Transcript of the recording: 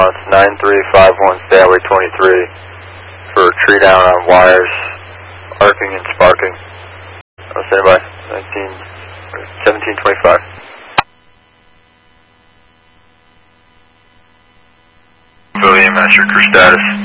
It's 9351 Stairway 23 for a tree down on wires, arcing and sparking. Stand by. 1725. Civilian Master Crew status.